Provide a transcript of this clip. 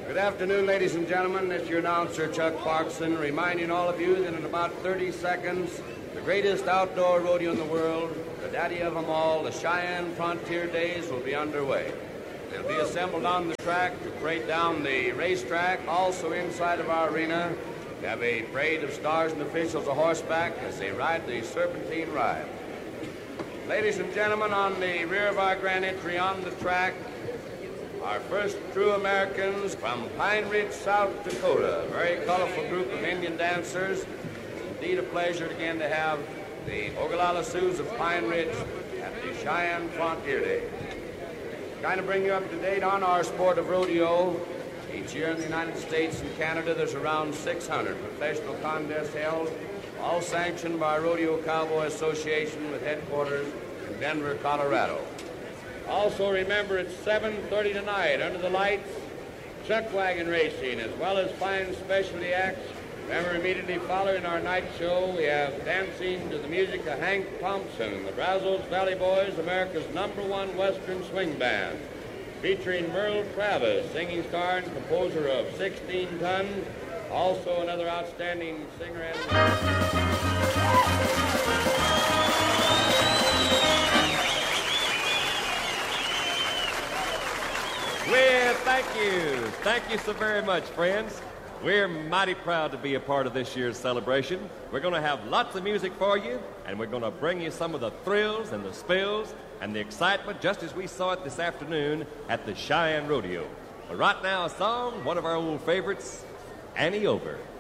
Good afternoon, ladies and gentlemen. It's your announcer, Chuck Parkson, reminding all of you that in about 30 seconds, the greatest outdoor rodeo in the world, the daddy of them all, the Cheyenne Frontier Days, will be underway. They'll be assembled on the track to parade down the racetrack. Also inside of our arena, we have a parade of stars and officials a horseback as they ride the Serpentine Ride. Ladies and gentlemen, on the rear of our grand entry on the track, our first true Americans from Pine Ridge, South Dakota. A very colorful group of Indian dancers. Indeed a pleasure again to have the Ogallala Sioux of Pine Ridge at the Cheyenne Frontier Day. Kind of bring you up to date on our sport of rodeo. Each year in the United States and Canada, there's around 600 professional contests held, all sanctioned by Rodeo Cowboy Association with headquarters in Denver, Colorado. Also remember, it's 7:30 tonight under the lights, chuck wagon racing, as well as fine specialty acts. Remember, immediately following our night show, we have dancing to the music of Hank Thompson, the Brazos Valley Boys, America's #1 Western swing band, featuring Merle Travis, singing star and composer of 16 Tons, also another outstanding singer and... Well, thank you so very much, friends. We're mighty proud to be a part of this year's celebration. We're going to have lots of music for you, and we're going to bring you some of the thrills and the spills and the excitement just as we saw it this afternoon at the Cheyenne Rodeo. But right now, a song, one of our old favorites, Annie Over.